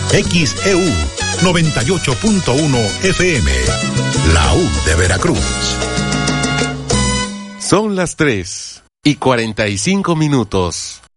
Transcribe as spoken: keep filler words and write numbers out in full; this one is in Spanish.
X E U noventa y ocho punto uno F M, la U de Veracruz. Son las tres y cuarenta y cinco minutos.